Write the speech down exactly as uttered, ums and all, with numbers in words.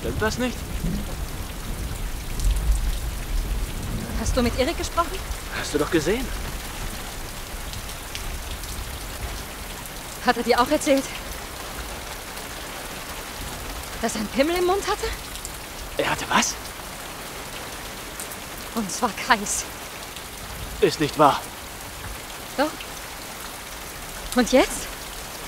Stimmt das nicht? Hast du mit Erik gesprochen? Hast du doch gesehen. Hat er dir auch erzählt, dass er einen Pimmel im Mund hatte? Er hatte was? Und zwar Kais. Ist nicht wahr. Doch. Und jetzt?